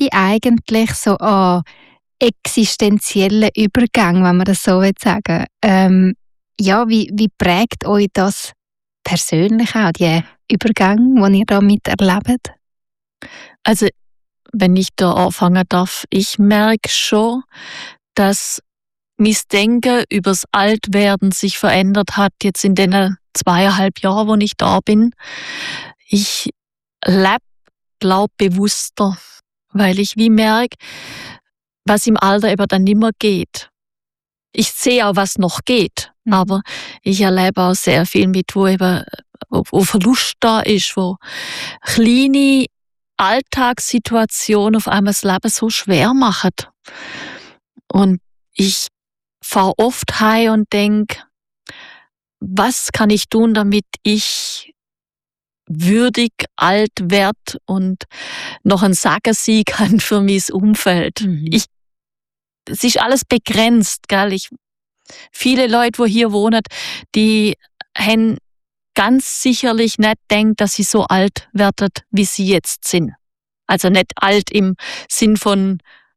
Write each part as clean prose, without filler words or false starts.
Freude eigentlich so an existenziellen Übergängen, wenn man das so sagen will. Wie prägt euch das persönlich auch, die Übergänge, die ihr da miterlebt? Also, wenn ich da anfangen darf, ich merke schon, dass mein Denken übers Altwerden sich verändert hat, jetzt in den 2,5 Jahren, wo ich da bin. Ich lebe, glaube bewusster, weil ich wie merke, was im Alter eben dann nicht mehr geht. Ich sehe auch, was noch geht, aber ich erlebe auch sehr viel mit, wo Verlust da ist, wo kleine Alltagssituationen auf einmal das Leben so schwer machen. Und ich fahre oft heim und denke, was kann ich tun, damit ich würdig alt werde und noch ein Sagen sein kann für mein Umfeld. Es ist alles begrenzt, gell? Viele Leute, die hier wohnen, die haben ganz sicherlich nicht gedacht, dass sie so alt werden, wie sie jetzt sind. Also nicht alt im Sinn von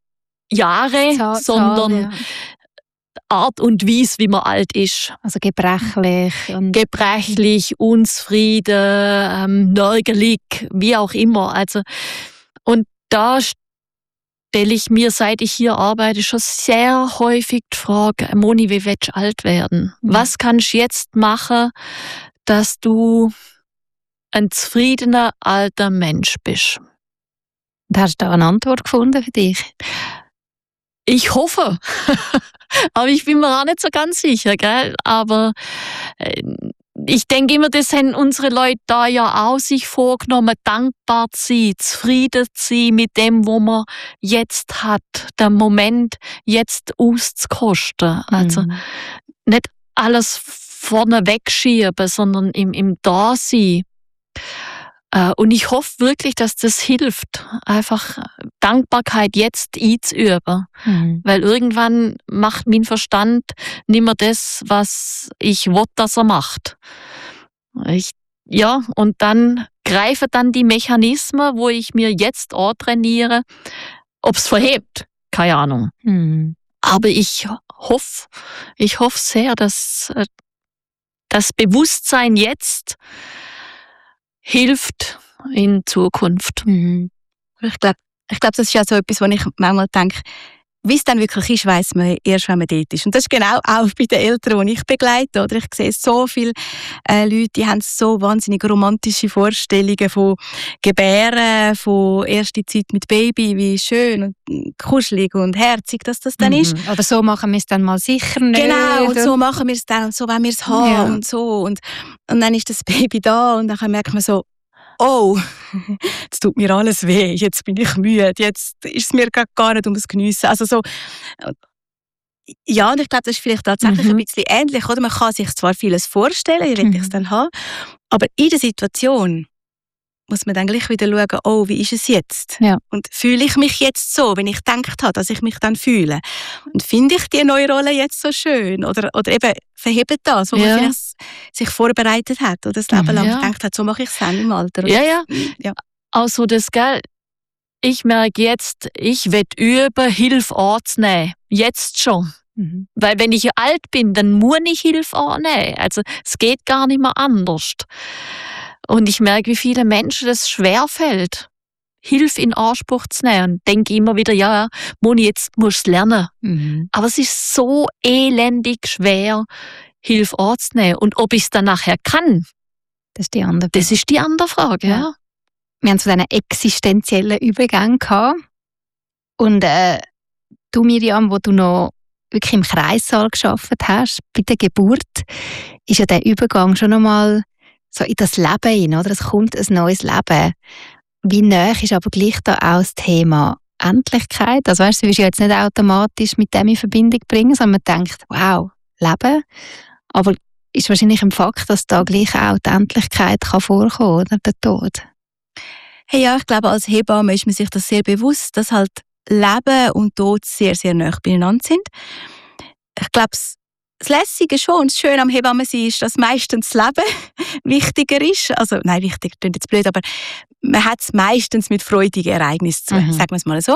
Jahre, sondern Art und Weise, wie man alt ist. Also gebrechlich. Gebrechlich, unzufrieden, nörgelig, wie auch immer. Also, und da stelle ich mir, seit ich hier arbeite, schon sehr häufig die Frage, Moni, wie willst du alt werden? Was kannst du jetzt machen, dass du ein zufriedener alter Mensch bist? Und hast du da eine Antwort gefunden für dich? Ich hoffe. Aber ich bin mir auch nicht so ganz sicher, gell? Aber ich denke immer, das haben unsere Leute da ja auch sich vorgenommen, dankbar zu sein, zufrieden zu sein mit dem, was man jetzt hat, den Moment jetzt auszukosten. Also nicht alles vorne wegschieben, sondern im Dasein. Und ich hoffe wirklich, dass das hilft, einfach Dankbarkeit jetzt einzuüben. Weil irgendwann macht mein Verstand nicht mehr das, was ich will, dass er macht. Und dann greifen dann die Mechanismen, wo ich mir jetzt antrainiere, ob es verhebt, keine Ahnung. Aber ich hoffe sehr, dass das Bewusstsein jetzt hilft in Zukunft. Ich glaube, das ist ja so etwas, wo ich manchmal denke, wie es dann wirklich ist, weiss man erst, wenn man dort ist. Und das ist genau auch bei den Eltern, die ich begleite. Oder? Ich sehe so viele Leute, die haben so wahnsinnig romantische Vorstellungen von Gebären, von erster Zeit mit Baby, wie schön und kuschelig und herzig das dann ist. Oder so machen wir es dann mal sicher nicht. Genau, und so machen wir es dann und so wollen wir es haben und so. Und dann ist das Baby da und dann merkt man so, oh, jetzt tut mir alles weh, jetzt bin ich müde, jetzt ist es mir gar nicht ums Geniessen. Also so, ja, und ich glaube, das ist vielleicht tatsächlich ein bisschen ähnlich, oder? Man kann sich zwar vieles vorstellen, wie will ich es dann haben, aber in der Situation muss man dann gleich wieder schauen, oh, wie ist es jetzt? Ja. Und fühle ich mich jetzt so, wenn ich gedacht habe, dass ich mich dann fühle? Und finde ich die neue Rolle jetzt so schön? Oder eben verhebt das, wo man vielleicht sich vorbereitet hat oder das Leben lang gedacht hat, so mache ich es dann im Alter. Oder? Ja. Also das, gell, ich merke jetzt, ich will üben, Hilfe anzunehmen. Jetzt schon. Weil wenn ich alt bin, dann muss ich Hilfe annehmen. Also es geht gar nicht mehr anders. Und ich merke, wie viele Menschen das schwerfällt, Hilfe in Anspruch zu nehmen. Und denke immer wieder, Moni, jetzt musst du es lernen. Aber es ist so elendig schwer, Hilfe anzunehmen. Und ob ich es dann nachher kann, das ist die andere Frage. Das ist die andere Frage, ja. Wir haben so einen existenziellen Übergang gehabt. Und du, Miriam, wo du noch wirklich im Kreissaal gearbeitet hast, bei der Geburt, ist ja der Übergang schon einmal so in das Leben hinein, oder? Es kommt ein neues Leben. Wie nahe ist aber gleich da auch das Thema Endlichkeit? Also weißt du, willst du jetzt nicht automatisch mit dem in Verbindung bringen, sondern man denkt, wow, Leben. Aber ist wahrscheinlich ein Fakt, dass da gleich auch die Endlichkeit kann vorkommen, oder? Der Tod. Hey, ja, ich glaube, als Hebamme ist man sich das sehr bewusst, dass halt Leben und Tod sehr, sehr nahe beieinander sind. Ich glaube, das Lässige schon und das Schöne am Hebammensein ist, dass meistens das Leben wichtiger ist. Also, nein, wichtig klingt jetzt blöd, aber man hat es meistens mit freudigen Ereignissen zu tun, sagen wir es mal so.